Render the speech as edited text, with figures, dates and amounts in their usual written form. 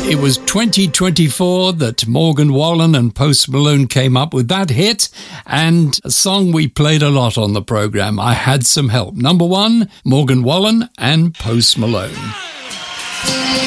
It was 2024 that Morgan Wallen and Post Malone came up with that hit, and a song we played a lot on the programme, I Had Some Help. Number one, Morgan Wallen and Post Malone.